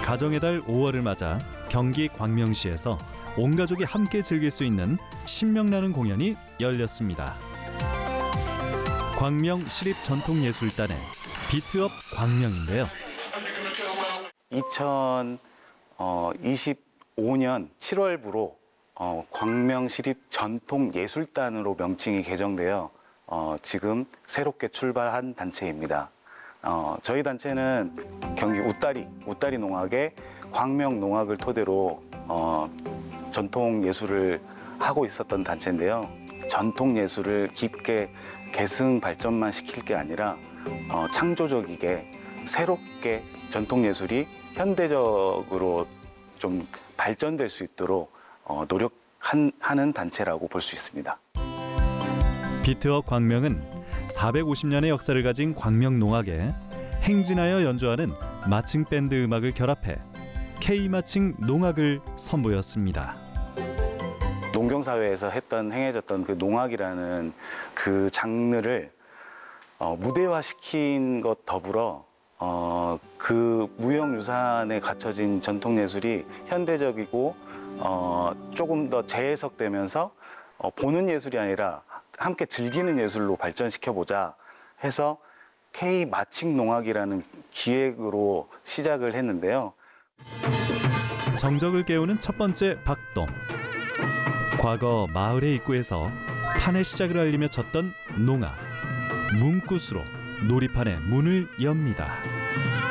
가정의 달 5월을 맞아 경기 광명시에서 온 가족이 함께 즐길 수 있는 신명나는 공연이 열렸습니다. 광명 시립전통예술단의 비트업 광명인데요. 2025년 7월부로 광명시립전통예술단으로 명칭이 개정되어 지금 새롭게 출발한 단체입니다. 저희 단체는 경기 웃다리 농악의 광명 농악을 토대로 전통 예술을 하고 있었던 단체인데요. 전통 예술을 깊게 계승 발전만 시킬 게 아니라 창조적이게 새롭게 전통 예술이 현대적으로 좀 발전될 수 있도록 노력하는 단체라고 볼 수 있습니다. 비트업 광명은 450년의 역사를 가진 광명 농악에 행진하여 연주하는 마칭 밴드 음악을 결합해 K 마칭 농악을 선보였습니다. 농경사회에서 행해졌던 그 농악이라는 그 장르를 무대화시킨 것 더불어 그 무형유산에 갖춰진 전통예술이 현대적이고 조금 더 재해석되면서 보는 예술이 아니라 함께 즐기는 예술로 발전시켜보자 해서 K 마칭 농악이라는 기획으로 시작을 했는데요. 정적을 깨우는 첫 번째 박동. 과거 마을의 입구에서 판의 시작을 알리며 쳤던 농악. 문구수로 놀이판의 문을 엽니다.